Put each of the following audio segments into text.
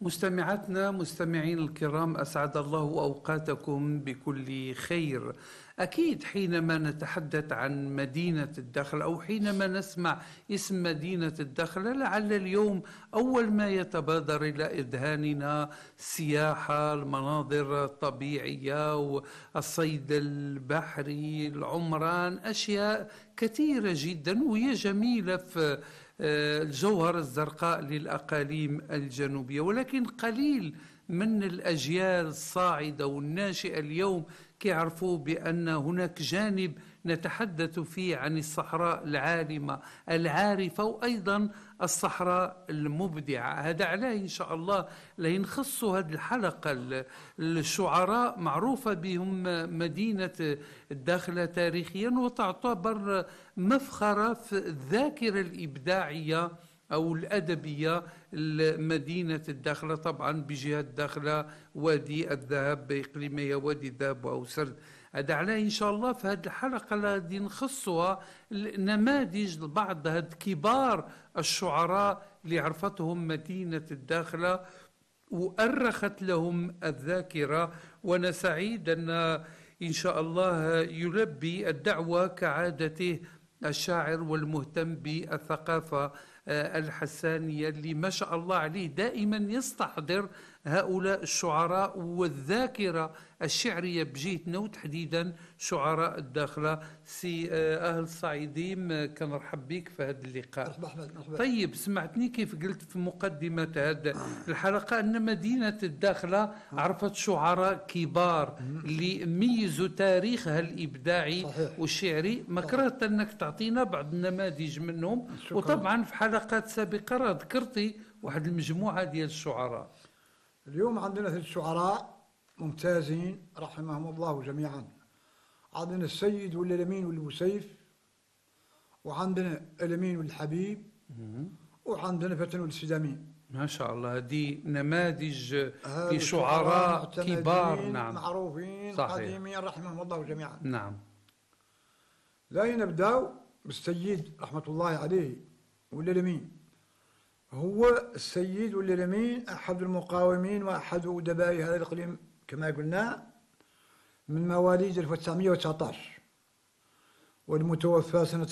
مستمعاتنا مستمعين الكرام، أسعد الله أوقاتكم بكل خير. أكيد حينما نتحدث عن مدينة الدخل أو حينما نسمع اسم مدينة الدخل، لعل اليوم أول ما يتبادر إلى إذهاننا السياحة، المناظر الطبيعية والصيد البحري، العمران، أشياء كثيرة جدا وهي جميلة في الجوهر الزرقاء للأقاليم الجنوبية. ولكن قليل من الأجيال الصاعدة والناشئة اليوم كيعرفوا بأن هناك جانب نتحدث فيه عن الصحراء العالمة العارفة وأيضا الصحراء المبدعة. هذا علاه إن شاء الله لينخص هذه الحلقة. الشعراء معروفة بهم مدينة الداخلة تاريخيا، وتعتبر مفخرة في الذاكرة الإبداعية أو الأدبية مدينة الداخلة. طبعا بجهة الداخلة وادي الذهب بإقليمية وادي الذهب أو سرد. هذا علاه إن شاء الله في هذه الحلقة التي نخصها نماذج لبعض كبار الشعراء اللي عرفتهم مدينة الداخلة وأرخت لهم الذاكرة. وأنا سعيد أن إن شاء الله يلبي الدعوة كعادته الشاعر والمهتم بالثقافة الحسانية اللي ما شاء الله عليه دائما يستحضر هؤلاء الشعراء والذاكرة الشعرية بجهتنا وتحديدا شعراء الداخلة. سي أهل الصعيديم، كنرحب بك في هذا اللقاء. مرحبا. طيب، سمعتني كيف قلت في مقدمة هذه الحلقة أن مدينة الداخلة عرفت شعراء كبار اللي ميزوا تاريخها الإبداعي والشعري. ما كرهت أنك تعطينا بعض النماذج منهم. شكرا. وطبعا في حلقات سابقة ذكرتي واحد المجموعة ديال الشعراء. اليوم عندنا 3 شعراء ممتازين رحمهم الله جميعا. عندنا السيد والأمين والبوسيف، وعندنا الأمين والحبيب، وعندنا فتن والسدامين. ما شاء الله، هذه نماذج لشعراء كبار. نعم، معروفين قديمين رحمهم الله جميعا. نعم. لا نبدأ بالسيد رحمة الله عليه والأمين. هو السيد والأمين أحد المقاومين وأحد أدباء هذا الإقليم كما قلنا، من مواليد 1919 والمتوفى سنة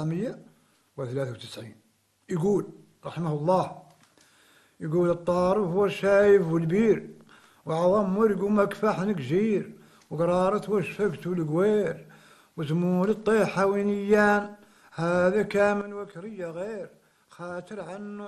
1993. يقول رحمه الله، يقول: الطارف والشايف والبير وعظم ورق ومكفح نكجير وقرارة وشفقت والقوير وزمول الطيحة ونيان هذا كامن وكرية غير خاطر عنه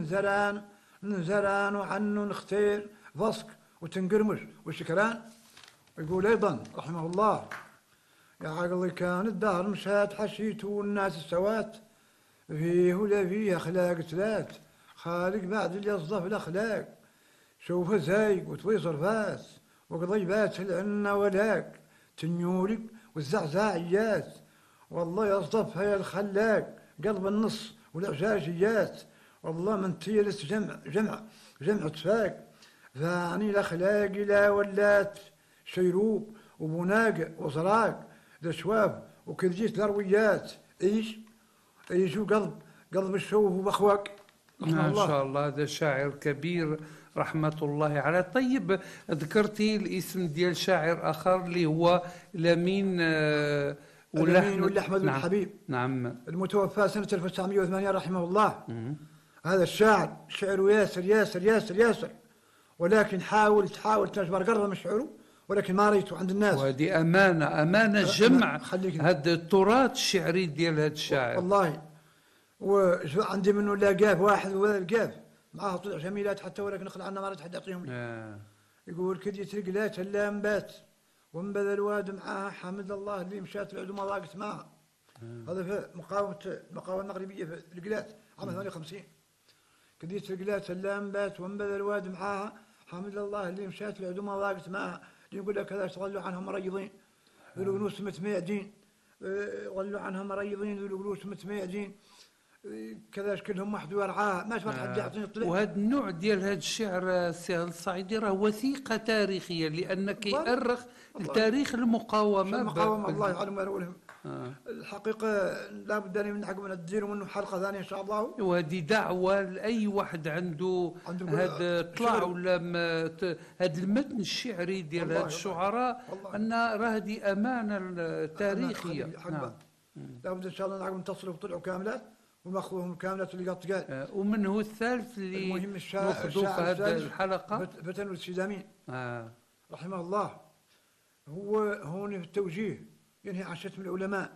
نزران وعنه نختير فصك وتنقرمش وشكران. ويقول أيضا رحمه الله: يا عقلي كان الدهر مشات حشيت والناس السوات فيه ولا فيه أخلاق 3 خالق بعد اللي يصدف الأخلاق شوف زايق وتويصر فاس وقضيبات العنا ولاك تنيولك والزعزاعيات والله يصدفها يا الخلاق قلب النص والعشاشيات والله من تيلس جمع تفاق فاني الاخلاق لا ولات شيروب وبناق وزراق دشواف وكرجيت الرويات ايش قلب الشوف وبخواق. ما شاء الله، هذا شاعر كبير رحمة الله عليه. طيب، ذكرتي الاسم ديال شاعر آخر اللي هو الأمين والأحمد نعم. والحبيب. نعم. المتوفى سنة 1908 رحمه الله. هذا الشاعر شعره ياسر ياسر ياسر ياسر، ولكن تحاول تجبر قرب من شعره ولكن ما ريته عند الناس. وهذه أمانة جمع هذا التراث الشعري ديال هذا الشاعر والله. وعندي منه لاقاف واحد ولا القاف معاه طلع جميلات حتى ولكن نخلع عنا ما رد حد يعطيهم. يقول كدي ترقلات اللامبات وانبذ الواد معاها حمد الله اللي مشات العدو ما ضاقت معها. هذا في المقاومة المغربية في القلات عام 58. كدي ترقلات اللامبات وانبذ الواد معاها حمد الله اللي مشات العدو ما ضاقت معها. يقول لك هذا تظلوا عنهم مريضين والجلوس متميعدين، ظلوا عنهم مريضين والجلوس متميعدين كذا كلهم واحد ورعاه ما شفت حد يعطيني الطلع. وهذا النوع ديال هذا الشعر سي الصعيدي راه وثيقه تاريخيه لان كيأرخ تاريخ المقاومه. المقاومه الله يعلم الحقيقة لابد أن نديروا منه حلقة ثانية إن شاء الله. وهذه دعوة لأي واحد عنده هذا طلع ولا هذا المتن الشعري ديال هاد الشعراء أن هذه أمانة تاريخية. نعم. لابد إن شاء الله نعقب نتصلوا وطلعوا كاملات وناخذهم كاملات اللي قال. ومن هو الثالث اللي المهم ناخذوه في هذه الحلقة؟ فتن السيدامين رحمه الله. هو هون في التوجيه ينهي عن شتم العلماء،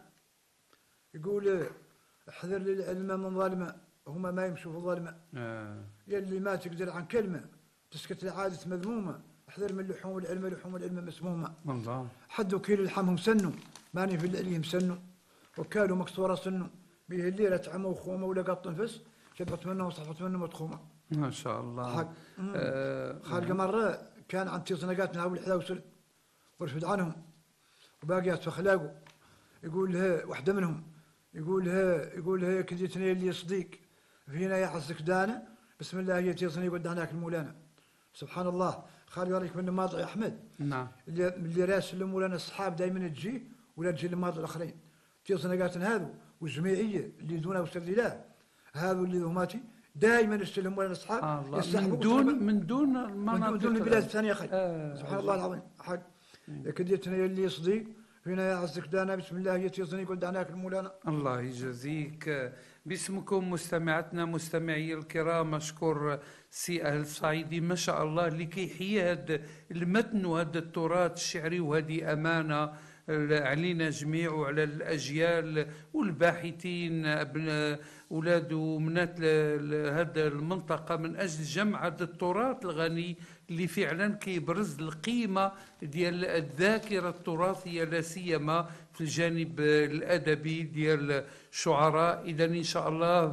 يقول احذر للعلماء من ظالمة، هما ما يمشوا في الظالمة. يلي ما تقدر عن كلمة تسكت العادة مذمومة، احذر من لحوم العلم، لحوم العلم مسمومة. الله. حد وكيل لحمهم سنوا، ماني في عليهم سنوا، وكالوا مكسورة سنوا، به الليلة تعموا خومة ولا قط نفس، شبت منه وصحبت منه مدخومة. ما شاء الله. خالق مرة كان عن تصنقات نهاول الحلا وسرد ورفد عنهم وباقيات في أخلاقه. يقول لها واحدة منهم، يقول لها كديتني اللي صديق فينا يا عزك دانا، بسم الله هي تصني قد هناك المولانا. سبحان الله. خالي يوريك من الماضي يا أحمد. نعم. اللي راسل المولانا الصحاب دائما تجي ولا تجي الماضي الآخرين. تصنقات هذو والجميعية اللي دونه وسرد له هذو اللي ذوماتي دائما يستلم مولانا الصحاب من دون المناطق، من دون البلاد الثانية أخي. سبحان الله العظيم. حق كديتني اللي صديق فينا يا عزك دانا، بسم الله يتيصني قل دعناك المولانا. الله يجزيك. باسمكم مستمعتنا مستمعي الكرام، أشكر سي أهل الصعيدي ما شاء الله اللي كيحيي هذا المتن وهذا التراث الشعري، وهذه أمانة علينا جميع وعلى الأجيال والباحثين أبناء أولاد ومنات هذا المنطقة من أجل جمع هذا التراث الغني اللي فعلا كيبرز القيمة ديال الذاكرة التراثية لا سيما في الجانب الأدبي ديال الشعراء. إذا إن شاء الله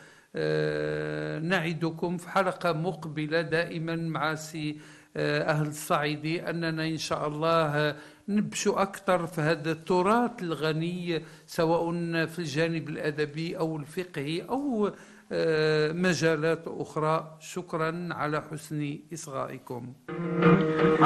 نعدكم في حلقة مقبلة دائما مع سي أهل الصعيدي أننا إن شاء الله نبشوا أكثر في هذا التراث الغني سواء في الجانب الأدبي أو الفقهي أو مجالات أخرى. شكرا على حسن إصغائكم.